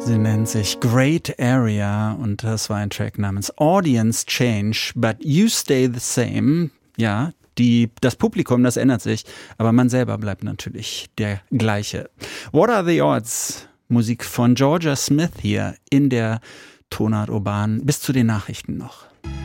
Sie nennt sich Great Area und das war ein Track namens Audience Change, but you stay the same. Ja, das Publikum, das ändert sich, aber man selber bleibt natürlich der gleiche. What are the odds? Musik von Georgia Smith hier in der Tonart Urban bis zu den Nachrichten noch.